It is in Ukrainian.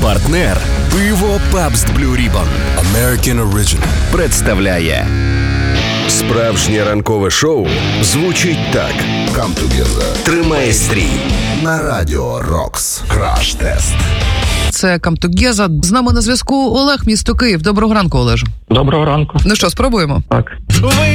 Партнер пиво Pabst Blue Ribbon American Original представляє справжнє ранкове шоу звучить так. Come Together Тримай стрій на Радіо Рокс. Краш-тест. Це Come Together. З нами на зв'язку Олег, місто Київ. Доброго ранку, Олеже. Доброго ранку. Ну що, спробуємо? Так. Ви